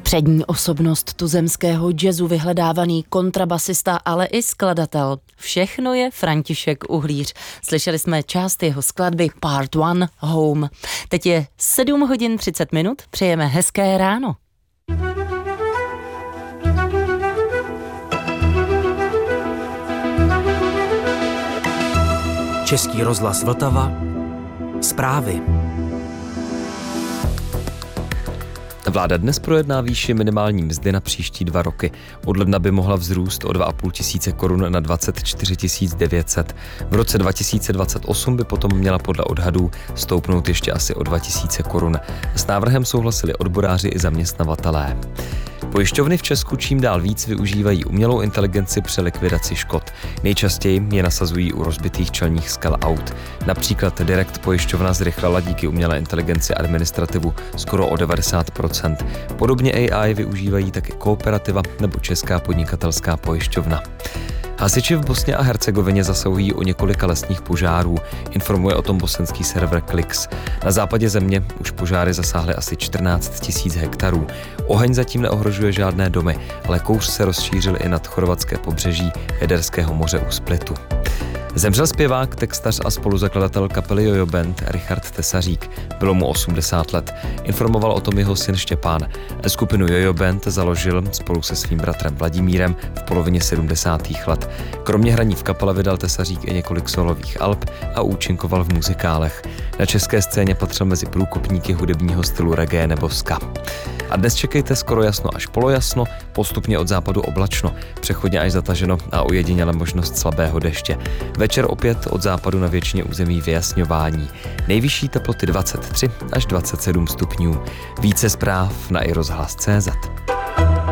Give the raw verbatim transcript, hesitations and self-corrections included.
Přední osobnost tuzemského jazzu, vyhledávaný kontrabasista, ale i skladatel. Všechno je František Uhlíř. Slyšeli jsme část jeho skladby Part One Home. Teď je sedm hodin třicet minut, přejeme hezké ráno. Český rozhlas Vltava. Zprávy. Vláda dnes projedná výši minimální mzdy na příští dva roky. Od ledna by mohla vzrůst o dva a půl tisíce korun na dvacet čtyři tisíc devět set. V roce dva tisíce dvacet osm by potom měla podle odhadů stoupnout ještě asi o dva tisíce korun. S návrhem souhlasili odboráři i zaměstnavatelé. Pojišťovny v Česku čím dál víc využívají umělou inteligenci při likvidaci škod. Nejčastěji je nasazují u rozbitých čelních skal aut. Například Direct pojišťovna zrychlila díky umělé inteligenci administrativu skoro o devadesát procent. Podobně A I využívají také Kooperativa nebo Česká podnikatelská pojišťovna. Hasiči v Bosně a Hercegovině zasahují o několika lesních požárů, informuje o tom bosenský server Klix. Na západě země už požáry zasáhly asi čtrnáct tisíc hektarů. Oheň zatím neohrožuje žádné domy, ale kouř se rozšířil i nad chorvatské pobřeží Jaderského moře u Splitu. Zemřel zpěvák, textař a spoluzakladatel kapely Jojo Band Richard Tesařík. Bylo mu osmdesát let. Informoval o tom jeho syn Štěpán. Skupinu Jojo Band založil spolu se svým bratrem Vladimírem v polovině sedmdesátých let. Kromě hraní v kapele vydal Tesařík i několik solových alb a účinkoval v muzikálech. Na české scéně patřil mezi průkopníky hudebního stylu reggae nebo ska. A dnes čekejte skoro jasno až polojasno, postupně od západu oblačno, přechodně až zataženo a ojediněle možnost slabého deště. Večer opět od západu na většině území vyjasňování. Nejvyšší teploty dvacet tři až dvacet sedm stupňů. Více zpráv na i rozhlas tečka cé zet.